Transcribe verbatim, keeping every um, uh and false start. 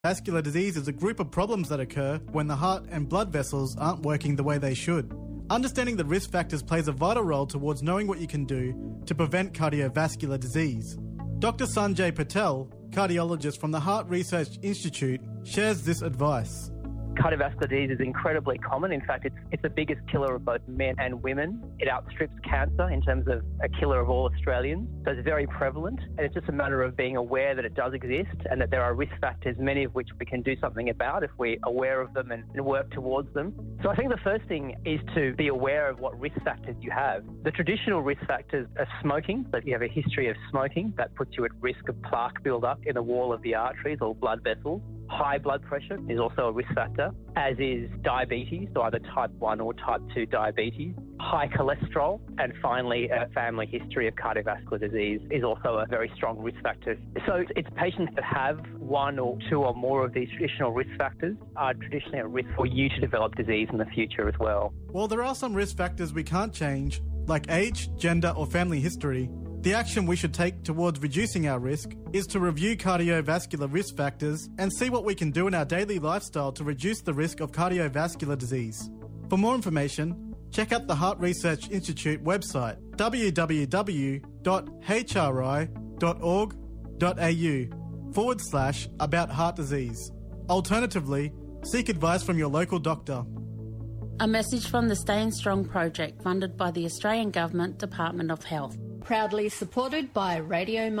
Vascular disease is a group of problems that occur when the heart and blood vessels aren't working the way they should. Understanding the risk factors plays a vital role towards knowing what you can do to prevent cardiovascular disease. Doctor Sanjay Patel, cardiologist from the Heart Research Institute, shares this advice. Cardiovascular disease is incredibly common. In fact, it's, it's the biggest killer of both men and women. It outstrips cancer in terms of a killer of all Australians. So it's very prevalent, and it's just a matter of being aware that it does exist and that there are risk factors, many of which we can do something about if we're aware of them and, and work towards them. So I think the first thing is to be aware of what risk factors you have. The traditional risk factors are smoking. So if you have a history of smoking, that puts you at risk of plaque buildup in the wall of the arteries or blood vessels. High blood pressure is also a risk factor, as is diabetes, so either type one or type two diabetes. High cholesterol, and finally a family history of cardiovascular disease is also a very strong risk factor. So it's patients that have one or two or more of these traditional risk factors are traditionally at risk for you to develop disease in the future as well. While there are some risk factors we can't change, like age, gender or family history, the action we should take towards reducing our risk is to review cardiovascular risk factors and see what we can do in our daily lifestyle to reduce the risk of cardiovascular disease. For more information, check out the Heart Research Institute website, w w w dot h r i dot org dot a u forward slash about heart disease. Alternatively, seek advice from your local doctor. A message from the Staying Strong project funded by the Australian Government Department of Health. Proudly supported by Radio